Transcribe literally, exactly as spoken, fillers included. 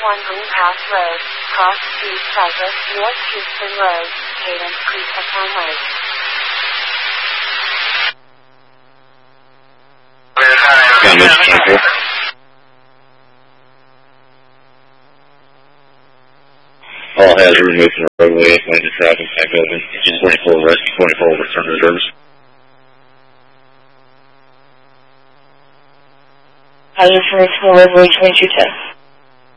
one Green Pass Road, Cross Street Cypress, North Houston Road, Cadence Creek, Upon Lake. All hazard removed from the roadway, lane to traffic, back open. Engine twenty-four, rest twenty-four, return to service. Hazard removed from the roadway, twenty-two ten.